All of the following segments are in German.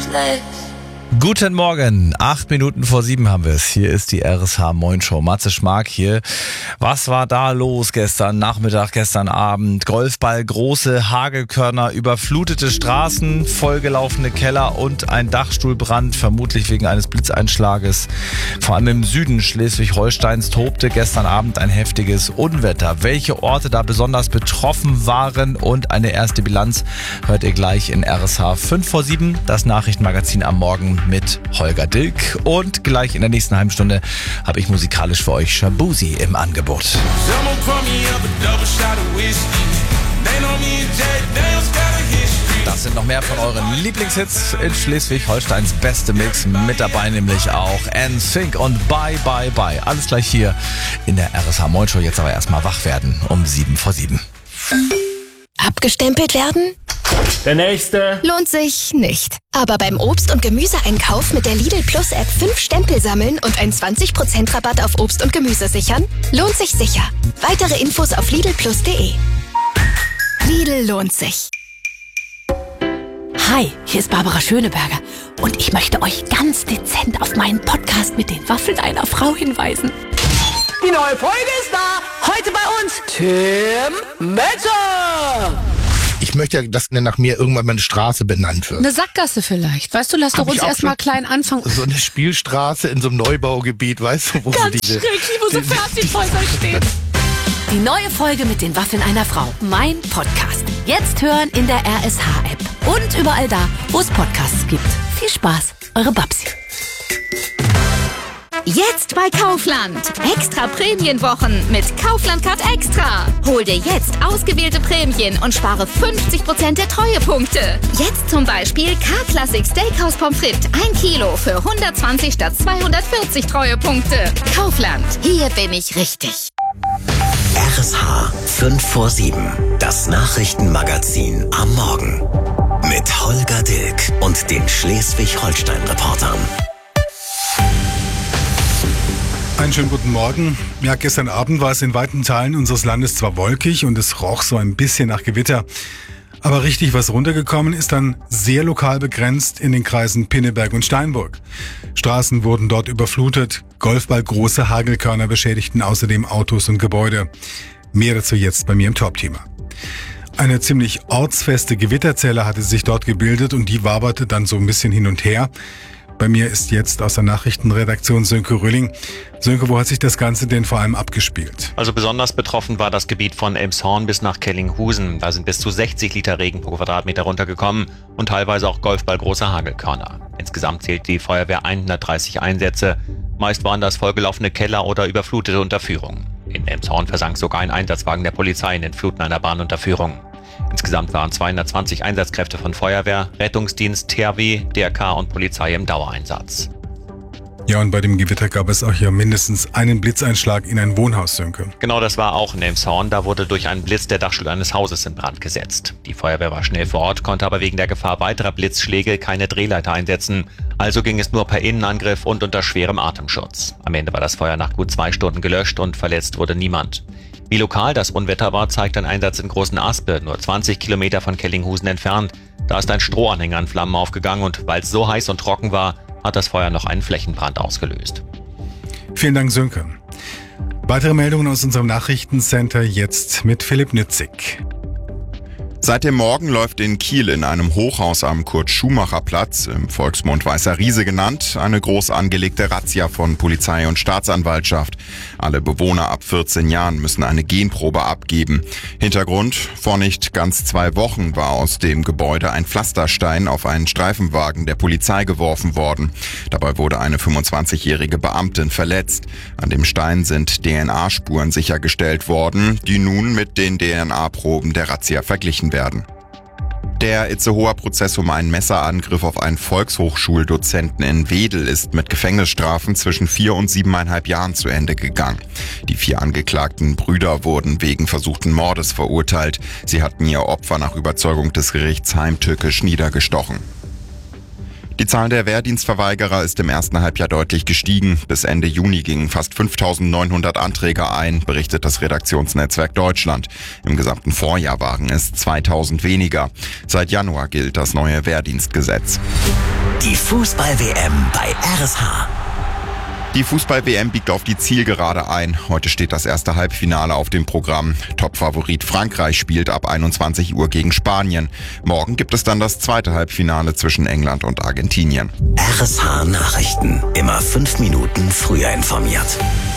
place. Guten Morgen, 8:07 haben wir es. Hier ist die RSH Moin Show. Matze Schmark hier. Was war da los gestern Nachmittag, gestern Abend? Golfball, große Hagelkörner, überflutete Straßen, vollgelaufene Keller und ein Dachstuhlbrand, vermutlich wegen eines Blitzeinschlages. Vor allem im Süden Schleswig-Holsteins tobte gestern Abend ein heftiges Unwetter. Welche Orte da besonders betroffen waren und eine erste Bilanz hört ihr gleich in RSH 5:07, das Nachrichtenmagazin am Morgen mit Holger Dilk. Und gleich in der nächsten halben Stunde habe ich musikalisch für euch Shabuzi im Angebot. Das sind noch mehr von euren Lieblingshits in Schleswig-Holsteins beste Mix. Mit dabei nämlich auch NSYNC und Bye Bye Bye. Alles gleich hier in der RSH Moin Show. Jetzt aber erstmal wach werden um 7:07. Abgestempelt werden? Der nächste. Lohnt sich nicht. Aber beim Obst- und Gemüseeinkauf mit der Lidl Plus App 5 Stempel sammeln und einen 20% Rabatt auf Obst und Gemüse sichern? Lohnt sich sicher. Weitere Infos auf lidlplus.de. Lidl lohnt sich. Hi, hier ist Barbara Schöneberger und ich möchte euch ganz dezent auf meinen Podcast mit den Waffeln einer Frau hinweisen. Die neue Folge ist da. Heute bei uns Tim Melzer. Ich möchte, dass nach mir irgendwann mal eine Straße benannt wird. Eine Sackgasse vielleicht. Weißt du, lass doch uns erstmal klein anfangen. So eine Spielstraße in so einem Neubaugebiet, weißt du, wo Ganz schräg, wo so Fertighäuser stehen. Die neue Folge mit den Waffeln einer Frau. Mein Podcast. Jetzt hören in der RSH-App. Und überall da, wo es Podcasts gibt. Viel Spaß, eure Babsi. Jetzt bei Kaufland. Extra Prämienwochen mit Kaufland Card Extra. Hol dir jetzt ausgewählte Prämien und spare 50% der Treuepunkte. Jetzt zum Beispiel K-Classic Steakhouse Pommes frites 1 Kilo für 120 statt 240 Treuepunkte. Kaufland. Hier bin ich richtig. RSH 5:07. Das Nachrichtenmagazin am Morgen. Mit Holger Dilk und den Schleswig-Holstein-Reportern. Einen schönen guten Morgen. Ja, gestern Abend war es in weiten Teilen unseres Landes zwar wolkig und es roch so ein bisschen nach Gewitter, aber richtig was runtergekommen ist dann sehr lokal begrenzt in den Kreisen Pinneberg und Steinburg. Straßen wurden dort überflutet, Golfball große Hagelkörner beschädigten außerdem Autos und Gebäude. Mehr dazu jetzt bei mir im Top-Thema. Eine ziemlich ortsfeste Gewitterzelle hatte sich dort gebildet und die waberte dann so ein bisschen hin und her. Bei mir ist jetzt aus der Nachrichtenredaktion Sönke Röhling. Sönke, wo hat sich das Ganze denn vor allem abgespielt? Also besonders betroffen war das Gebiet von Elmshorn bis nach Kellinghusen. Da sind bis zu 60 Liter Regen pro Quadratmeter runtergekommen und teilweise auch golfballgroße Hagelkörner. Insgesamt zählt die Feuerwehr 130 Einsätze. Meist waren das vollgelaufene Keller oder überflutete Unterführungen. In Elmshorn versank sogar ein Einsatzwagen der Polizei in den Fluten einer Bahnunterführung. Insgesamt waren 220 Einsatzkräfte von Feuerwehr, Rettungsdienst, THW, DRK und Polizei im Dauereinsatz. Ja, und bei dem Gewitter gab es auch hier mindestens einen Blitzeinschlag in ein Wohnhaus, Sönke. Genau, das war auch in Elmshorn. Da wurde durch einen Blitz der Dachstuhl eines Hauses in Brand gesetzt. Die Feuerwehr war schnell vor Ort, konnte aber wegen der Gefahr weiterer Blitzschläge keine Drehleiter einsetzen. Also ging es nur per Innenangriff und unter schwerem Atemschutz. Am Ende war das Feuer nach gut 2 Stunden gelöscht und verletzt wurde niemand. Wie lokal das Unwetter war, zeigt ein Einsatz in Großen Aspe, nur 20 Kilometer von Kellinghusen entfernt. Da ist ein Strohanhänger in Flammen aufgegangen und weil es so heiß und trocken war, hat das Feuer noch einen Flächenbrand ausgelöst. Vielen Dank, Sönke. Weitere Meldungen aus unserem Nachrichtencenter jetzt mit Philipp Nützig. Seit dem Morgen läuft in Kiel in einem Hochhaus am Kurt-Schumacher-Platz, im Volksmund Weißer Riese genannt, eine groß angelegte Razzia von Polizei und Staatsanwaltschaft. Alle Bewohner ab 14 Jahren müssen eine Genprobe abgeben. Hintergrund: Vor nicht ganz 2 Wochen war aus dem Gebäude ein Pflasterstein auf einen Streifenwagen der Polizei geworfen worden. Dabei wurde eine 25-jährige Beamtin verletzt. An dem Stein sind DNA-Spuren sichergestellt worden, die nun mit den DNA-Proben der Razzia verglichen werden. Der Itzehoer-Prozess um einen Messerangriff auf einen Volkshochschuldozenten in Wedel ist mit Gefängnisstrafen zwischen 4 und 7,5 Jahren zu Ende gegangen. Die 4 angeklagten Brüder wurden wegen versuchten Mordes verurteilt. Sie hatten ihr Opfer nach Überzeugung des Gerichts heimtückisch niedergestochen. Die Zahl der Wehrdienstverweigerer ist im ersten Halbjahr deutlich gestiegen. Bis Ende Juni gingen fast 5.900 Anträge ein, berichtet das Redaktionsnetzwerk Deutschland. Im gesamten Vorjahr waren es 2.000 weniger. Seit Januar gilt das neue Wehrdienstgesetz. Die Fußball-WM bei RSH. Die Fußball-WM biegt auf die Zielgerade ein. Heute steht das erste Halbfinale auf dem Programm. Topfavorit Frankreich spielt ab 21 Uhr gegen Spanien. Morgen gibt es dann das zweite Halbfinale zwischen England und Argentinien. RSH Nachrichten. Immer 5 Minuten früher informiert.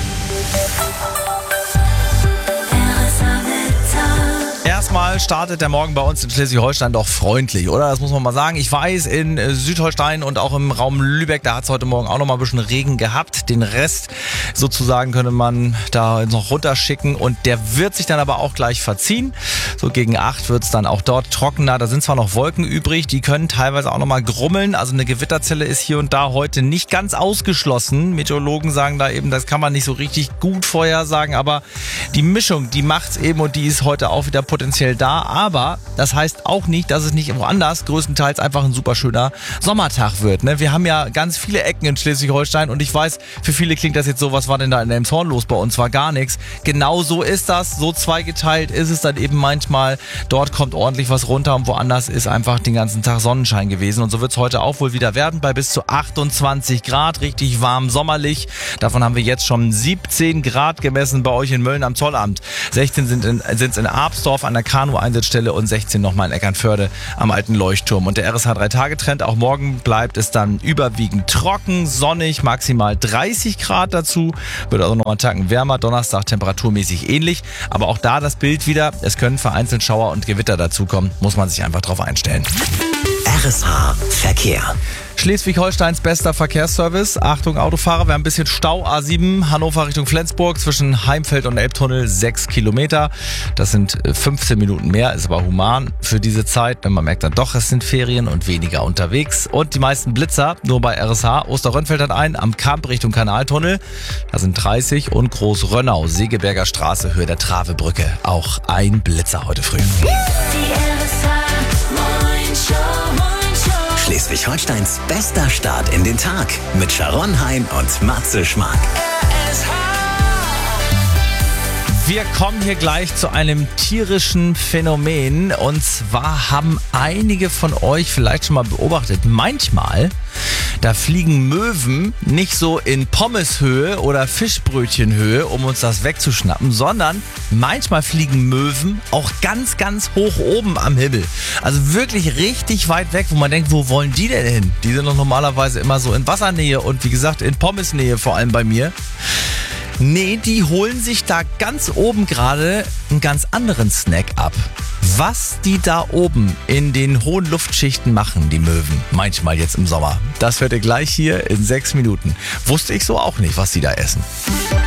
Erstmal startet der Morgen bei uns in Schleswig-Holstein doch freundlich, oder? Das muss man mal sagen. Ich weiß, in Südholstein und auch im Raum Lübeck, da hat es heute Morgen auch noch mal ein bisschen Regen gehabt. Den Rest sozusagen könnte man da noch runterschicken und der wird sich dann aber auch gleich verziehen. So gegen 8 wird es dann auch dort trockener. Da sind zwar noch Wolken übrig, die können teilweise auch noch mal grummeln. Also eine Gewitterzelle ist hier und da heute nicht ganz ausgeschlossen. Meteorologen sagen da eben, das kann man nicht so richtig gut vorhersagen, aber die Mischung, die macht's eben und die ist heute auch wieder potenziell da, aber das heißt auch nicht, dass es nicht woanders größtenteils einfach ein super schöner Sommertag wird. Ne? Wir haben ja ganz viele Ecken in Schleswig-Holstein und ich weiß, für viele klingt das jetzt so, was war denn da in Elmshorn los? Bei uns war gar nichts. Genau so ist das, so zweigeteilt ist es dann eben manchmal. Dort kommt ordentlich was runter und woanders ist einfach den ganzen Tag Sonnenschein gewesen und so wird es heute auch wohl wieder werden bei bis zu 28 Grad, richtig warm, sommerlich. Davon haben wir jetzt schon 17 Grad gemessen bei euch in Mölln am Zollamt. 16 sind es in Arbsdorf an der Kanu-Einsatzstelle und 16 nochmal in Eckernförde am alten Leuchtturm. Und der RSH 3-Tage-Trend, auch morgen bleibt es dann überwiegend trocken, sonnig, maximal 30 Grad dazu. Wird also noch einen Tacken wärmer, Donnerstag temperaturmäßig ähnlich. Aber auch da das Bild wieder, es können vereinzelt Schauer und Gewitter dazukommen, muss man sich einfach drauf einstellen. RSH Verkehr. Schleswig-Holsteins bester Verkehrsservice. Achtung Autofahrer, wir haben ein bisschen Stau. A7 Hannover Richtung Flensburg zwischen Heimfeld und Elbtunnel 6 Kilometer. Das sind 15 Minuten mehr, ist aber human für diese Zeit, wenn man merkt dann doch, es sind Ferien und weniger unterwegs. Und die meisten Blitzer nur bei RSH. Osterrönfeld hat einen am Kamp Richtung Kanaltunnel. Da sind 30 und Großrönnau, Segeberger Straße, Höhe der Travebrücke. Auch ein Blitzer heute früh. Schleswig-Holsteins bester Start in den Tag mit Sharon Hein und Matze Schmark. Wir kommen hier gleich zu einem tierischen Phänomen und zwar haben einige von euch vielleicht schon mal beobachtet, manchmal da fliegen Möwen nicht so in Pommeshöhe oder Fischbrötchenhöhe, um uns das wegzuschnappen, sondern manchmal fliegen Möwen auch ganz, ganz hoch oben am Himmel. Also wirklich richtig weit weg, wo man denkt, wo wollen die denn hin? Die sind doch normalerweise immer so in Wassernähe und wie gesagt in Pommesnähe, vor allem bei mir. Nee, die holen sich da ganz oben gerade einen ganz anderen Snack ab. Was die da oben in den hohen Luftschichten machen, die Möwen, manchmal jetzt im Sommer, das hört ihr gleich hier in 6 Minuten. Wusste ich so auch nicht, was die da essen.